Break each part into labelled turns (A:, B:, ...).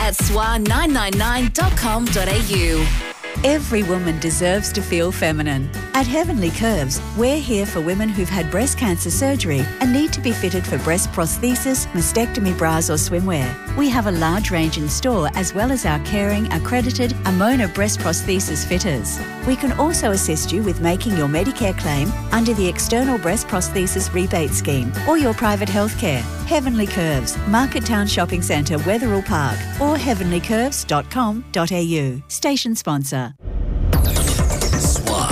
A: at swa999.com.au.
B: Every woman deserves to feel feminine. At Heavenly Curves, we're here for women who've had breast cancer surgery and need to be fitted for breast prosthesis, mastectomy bras or swimwear. We have a large range in store as well as our caring, accredited Amona breast prosthesis fitters. We can also assist you with making your Medicare claim under the External Breast Prosthesis Rebate Scheme or your private healthcare. Heavenly Curves, Market Town Shopping Centre, Wetherill Park or heavenlycurves.com.au. Station sponsor.
C: SWA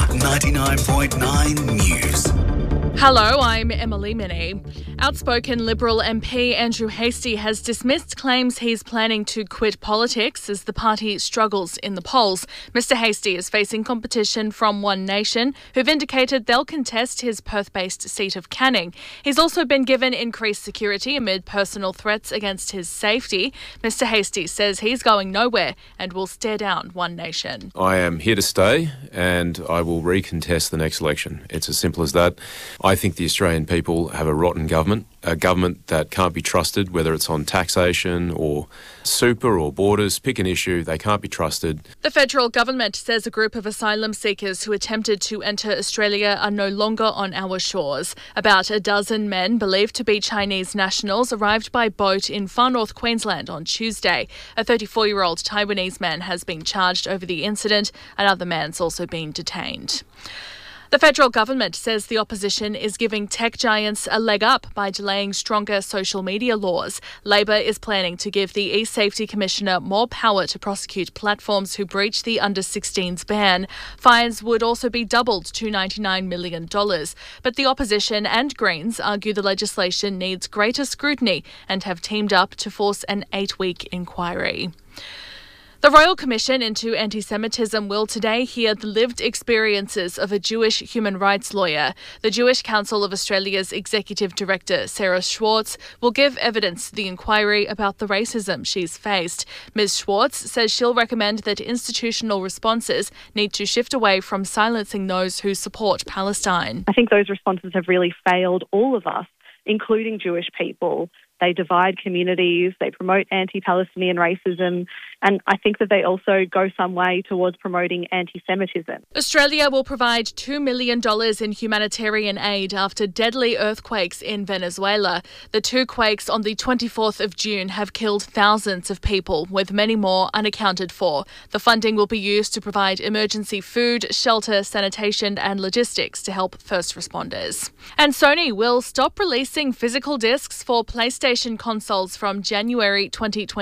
C: 99.9 News.
D: Hello, I'm Emily Minnie. Outspoken Liberal MP Andrew Hastie has dismissed claims he's planning to quit politics as the party struggles in the polls. Mr Hastie is facing competition from One Nation, who've indicated they'll contest his Perth-based seat of Canning. He's also been given increased security amid personal threats against his safety. Mr Hastie says he's going nowhere and will stare down One Nation.
E: I am here to stay and I will recontest the next election. It's as simple as that. I think the Australian people have a rotten government, a government that can't be trusted, whether it's on taxation or super or borders. Pick an issue, they can't be trusted.
D: The federal government says a group of asylum seekers who attempted to enter Australia are no longer on our shores. About a dozen men believed to be Chinese nationals arrived by boat in far north Queensland on Tuesday. A 34-year-old Taiwanese man has been charged over the incident. Another man's also been detained. The federal government says the opposition is giving tech giants a leg up by delaying stronger social media laws. Labor is planning to give the eSafety Commissioner more power to prosecute platforms who breach the under-16s ban. Fines would also be doubled to $99 million. But the opposition and Greens argue the legislation needs greater scrutiny and have teamed up to force an 8-week inquiry. The Royal Commission into Anti-Semitism will today hear the lived experiences of a Jewish human rights lawyer. The Jewish Council of Australia's Executive Director, Sarah Schwartz, will give evidence to the inquiry about the racism she's faced. Ms. Schwartz says she'll recommend that institutional responses need to shift away from silencing those who support Palestine.
F: I think those responses have really failed all of us, including Jewish people. They divide communities, they promote anti-Palestinian racism, and I think that they also go some way towards promoting anti-Semitism.
D: Australia will provide $2 million in humanitarian aid after deadly earthquakes in Venezuela. The two quakes on the 24th of June have killed thousands of people, with many more unaccounted for. The funding will be used to provide emergency food, shelter, sanitation and logistics to help first responders. And Sony will stop releasing physical discs for PlayStation consoles from January 2020.